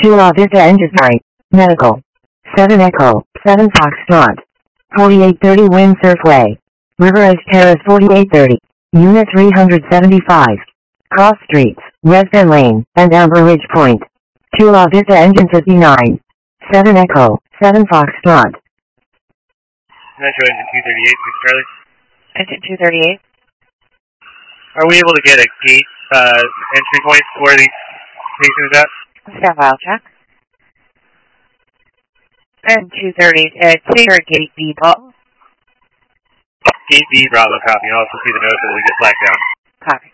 Chula Vista Engine 9. Medical. 7 Echo. 7 Foxtrot. 4830 Windsurf Way. River Edge Terrace 4830. Unit 375. Cross Streets, Weston Lane, and Amber Ridge Point. Chula Vista Engine 59. 7 Echo. 7 Foxtrot. Metro Engine 238, 6 Charlie. Engine 238. Are we able to get a gate entry point where the station is at? Stand by, I'll check. And 230, clear gate B, Bravo. Gate B, Bravo, copy. And also see the note that we get flagged down. Copy.